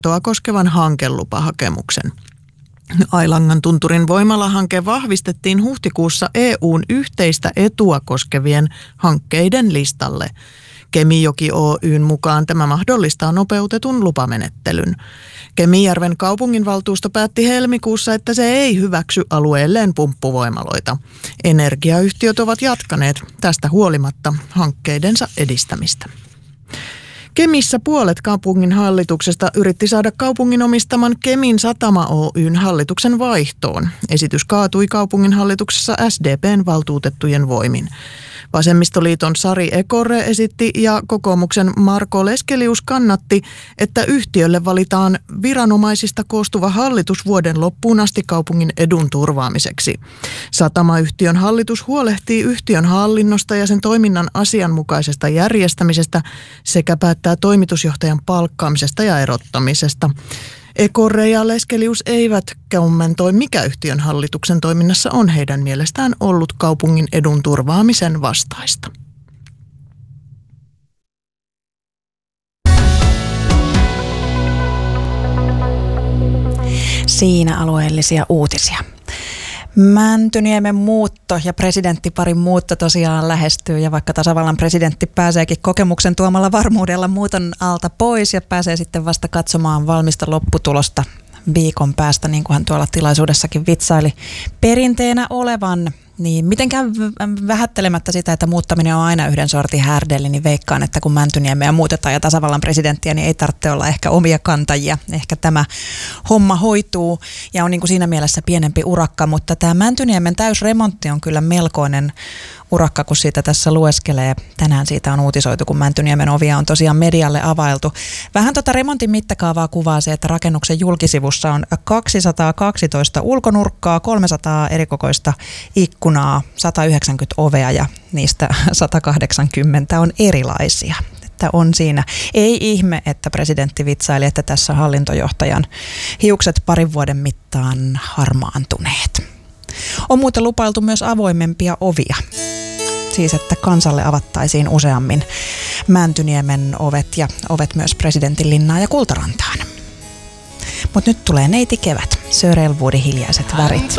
koskevan hankelupahakemuksen. Ailangan tunturin voimalahanke vahvistettiin huhtikuussa EU:n yhteistä etua koskevien hankkeiden listalle. Kemijoki Oyn mukaan tämä mahdollistaa nopeutetun lupamenettelyn. Kemijärven kaupunginvaltuusto päätti helmikuussa, että se ei hyväksy alueelleen pumppuvoimaloita. Energiayhtiöt ovat jatkaneet tästä huolimatta hankkeidensa edistämistä. Kemissä puolet kaupungin hallituksesta yritti saada kaupungin omistaman Kemin Satama Oyn hallituksen vaihtoon. Esitys kaatui kaupungin hallituksessa SDP:n valtuutettujen voimin. Vasemmistoliiton Sari Ekorre esitti ja kokoomuksen Marko Leskelius kannatti, että yhtiölle valitaan viranomaisista koostuva hallitus vuoden loppuun asti kaupungin edun turvaamiseksi. Satamayhtiön hallitus huolehtii yhtiön hallinnosta ja sen toiminnan asianmukaisesta järjestämisestä sekä päättää toimitusjohtajan palkkaamisesta ja erottamisesta. Ekorre ja Leskelius eivät kommentoi, mikä yhtiön hallituksen toiminnassa on heidän mielestään ollut kaupungin edun turvaamisen vastaista. Siinä alueellisia uutisia. Mäntyniemen muutto ja presidenttiparin muutto tosiaan lähestyy ja vaikka tasavallan presidentti pääseekin kokemuksen tuomalla varmuudella muuton alta pois ja pääsee sitten vasta katsomaan valmista lopputulosta viikon päästä, niin kuin hän tuolla tilaisuudessakin vitsaili perinteenä olevan, niin mitenkään vähättelemättä sitä, että muuttaminen on aina yhden sortin härdeli, niin veikkaan, että kun Mäntyniemeä muutetaan ja tasavallan presidenttiä, niin ei tarvitse olla ehkä omia kantajia. Ehkä tämä homma hoituu ja on niin kuin siinä mielessä pienempi urakka, mutta tämä Mäntyniemen täysremontti on kyllä melkoinen urakka, kun siitä tässä lueskelee. Tänään siitä on uutisoitu, kun Mäntyniemen ovia on tosiaan medialle availtu. Vähän remontin mittakaavaa kuvaa se, että rakennuksen julkisivussa on 212 ulkonurkkaa, 300 erikokoista ikkunaa, 190 ovea ja niistä 180 on erilaisia. Että on siinä. Ei ihme, että presidentti vitsaili, että tässä hallintojohtajan hiukset parin vuoden mittaan harmaantuneet. On muuten lupailtu myös avoimempia ovia. Siis, että kansalle avattaisiin useammin Mäntyniemen ovet ja ovet myös Presidentinlinnaan ja Kultarantaan. Mutta nyt tulee neiti kevät, Sir Elwoodin Hiljaiset värit.